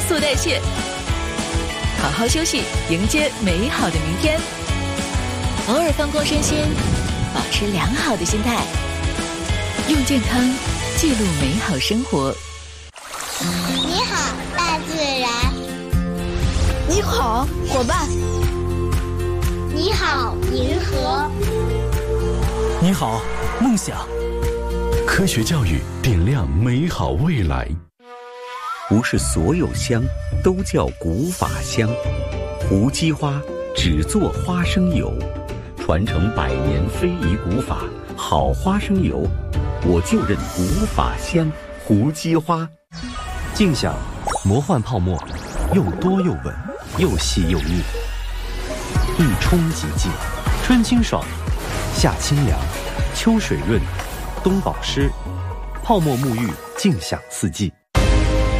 速代谢。好好休息，迎接美好的明天。偶尔放空身心，保持良好的心态，用健康记录美好生活。 你好，大自然。 你好，伙伴。 你好，银河。 你好，梦想。 科学教育点亮美好未来。 不是所有香都叫古法香，胡姬花只做花生油，传承100年非遗古法，好花生油，我就认古法香胡姬花。 静享魔幻泡沫，又多又稳，又细又腻，一冲即净，春清爽，夏清凉，秋水润，冬保湿，泡沫沐浴，静享四季。